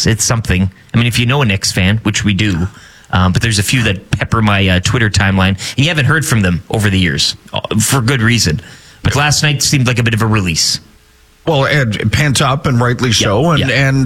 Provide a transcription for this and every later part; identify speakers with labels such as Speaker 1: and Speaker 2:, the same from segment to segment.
Speaker 1: it's something. I mean, if you know a Knicks fan, which we do, but there's a few that pepper my Twitter timeline, and you haven't heard from them over the years, for good reason. But last night seemed like a bit of a release.
Speaker 2: Well, Ed, pent up and rightly so. But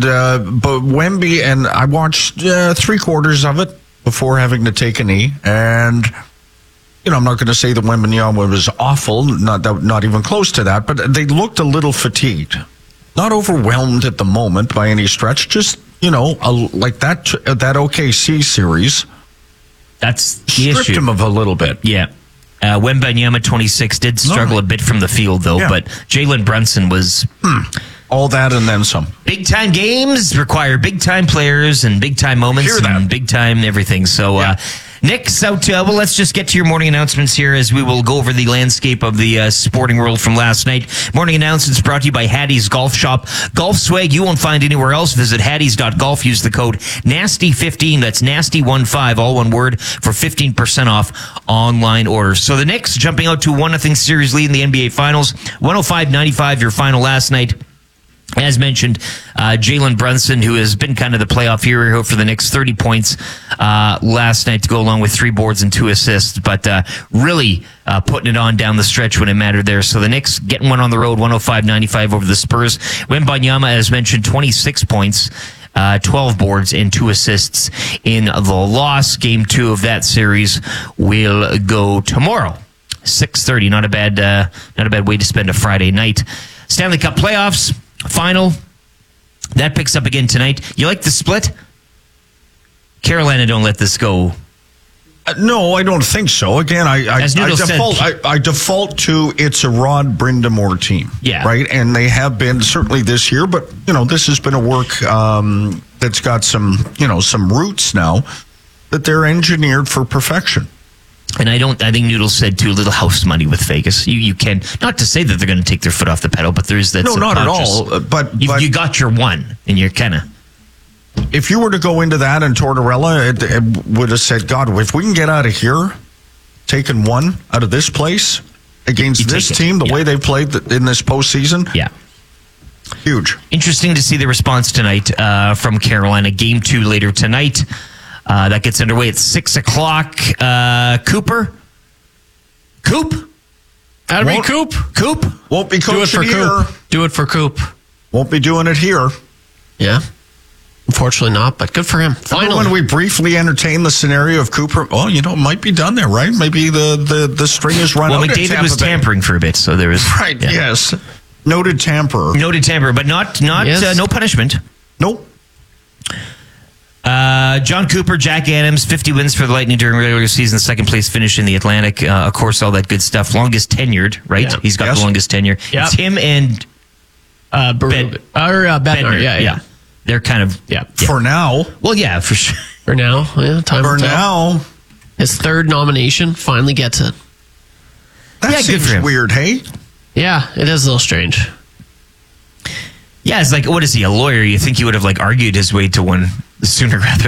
Speaker 2: Wemby, and I watched 3/4 of it before having to take a knee. And, I'm not going to say that Wembanyama was awful, not even close to that, but they looked a little fatigued. Not overwhelmed at the moment by any stretch, just, like that OKC series.
Speaker 1: That's the
Speaker 2: stripped
Speaker 1: issue.
Speaker 2: him of a little bit.
Speaker 1: Yeah. Wembanyama, 26, did struggle a bit from the field, though, but Jalen Brunson was...
Speaker 2: all that and then some.
Speaker 1: Big-time games require big-time players and big-time moments and big-time everything. So, Nick's out. Let's just get to your morning announcements here as we will go over the landscape of the sporting world from last night. Morning announcements brought to you by Hattie's Golf Shop. Golf swag you won't find anywhere else. Visit hatties.golf. Use the code NASTY15. That's NASTY15, all one word, for 15% off online orders. So the Knicks jumping out to 1-0 series lead in the NBA Finals. 105-95, your final last night. As mentioned, Jalen Brunson, who has been kind of the playoff hero for the Knicks, 30 points last night to go along with 3 boards and 2 assists, but really putting it on down the stretch when it mattered there. So the Knicks getting one on the road, 105-95 over the Spurs. Wembanyama, as mentioned, 26 points. 12 boards and 2 assists in the loss. Game 2 of that series will go tomorrow, 6:30. Not a bad way to spend a Friday night. Stanley Cup playoffs. Final. That picks up again tonight. You like the split? Carolina don't let this go.
Speaker 2: No, I don't think so. Again, I default to it's a Rod Brindamore team.
Speaker 1: Yeah.
Speaker 2: Right? And they have been certainly this year, but this has been a work that's got some roots now that they're engineered for perfection.
Speaker 1: And I think Noodles said too, little house money with Vegas. You can, not to say that they're going to take their foot off the pedal, but there is that.
Speaker 2: No, not at all. But
Speaker 1: you got your one, and you're kind of.
Speaker 2: If you were to go into that in Tortorella, it would have said, God, if we can get out of here, taking one out of this place against this team, the way they played in this postseason.
Speaker 1: Yeah.
Speaker 2: Huge.
Speaker 1: Interesting to see the response tonight from Carolina. Game 2 later tonight. That gets underway at 6 o'clock. Cooper? Coop?
Speaker 3: That'll be Coop.
Speaker 2: Coop? Won't be coaching here.
Speaker 3: Coop. Do it for Coop.
Speaker 2: Won't be doing it here.
Speaker 3: Yeah. Unfortunately not, but good for him. Finally.
Speaker 2: When we briefly entertained the scenario of Cooper, it might be done there, right? Maybe the string is run out.
Speaker 1: Well, McDavid was tampering for a bit, so there was...
Speaker 2: Right, yes. Noted tamperer.
Speaker 1: Noted tamperer, but not no punishment.
Speaker 2: Nope.
Speaker 1: John Cooper, Jack Adams, 50 wins for the Lightning during regular season, second place finish in the Atlantic. Of course, all that good stuff. Longest tenured, right? Yeah. He's got the longest tenure.
Speaker 3: Yep.
Speaker 1: It's him and
Speaker 3: Bednar. Yeah.
Speaker 1: They're kind of... Yeah.
Speaker 2: For now.
Speaker 1: Well, yeah, for sure.
Speaker 3: For now. Yeah, time
Speaker 2: for now.
Speaker 3: His third nomination, finally gets it.
Speaker 2: That seems
Speaker 1: good for him.
Speaker 2: Weird, hey?
Speaker 3: Yeah, it is a little strange.
Speaker 1: Yeah, it's like, what is he, a lawyer? You think he would have argued his way to one sooner rather